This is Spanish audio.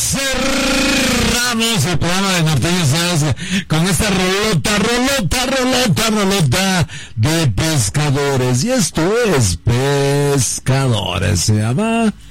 cerramos el programa de Norteños Sounds con esta rolota de Pescadores. Y esto es Pescadores, se llama